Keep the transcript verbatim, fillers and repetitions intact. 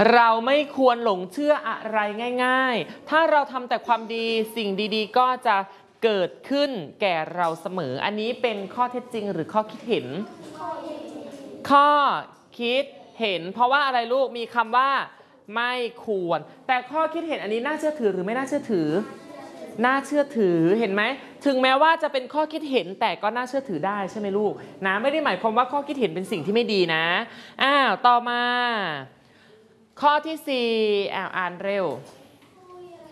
เราไม่ควรหลงเชื่ออะไรง่ายๆถ้าเราทำแต่ความดีสิ่งดีๆก็จะเกิดขึ้นแก่เราเสมออันนี้เป็นข้อเท็จจริงหรือข้อคิดเห็นข้อคิดเห็นเพราะว่าอะไรลูกมีคำว่าไม่ควรแต่ข้อคิดเห็นอันนี้น่าเชื่อถือหรือไม่น่าเชื่อถือน่าเชื่อถือเห็นไหมถึงแม้ว่าจะเป็นข้อคิดเห็นแต่ก็น่าเชื่อถือได้ใช่ไหมลูกนะไม่ได้หมายความว่าข้อคิดเห็นเป็นสิ่งที่ไม่ดีนะอ้าวต่อมาข้อที่สี่อ่านเร็ว